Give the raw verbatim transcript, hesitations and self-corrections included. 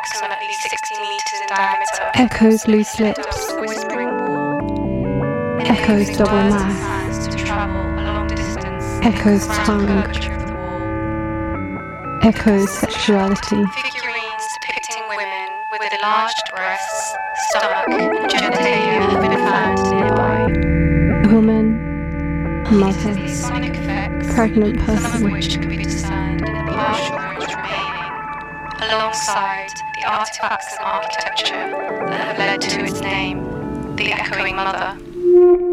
approximately sixty meters in diameter. Echoes loose lips. Whispering wall. Echoes double Words and mouth. hands to travel a long distance. Echoes around tongue. the curvature of the wall. Echoes sexuality. Figurines depicting women with enlarged breasts, stomach, and genitalia have been found nearby. Woman. Mother. These sonic effects, Pregnant some of person. which can be discerned in the partial ruins remaining, alongside the artifacts and architecture that have led to its name, the Echoing Mother.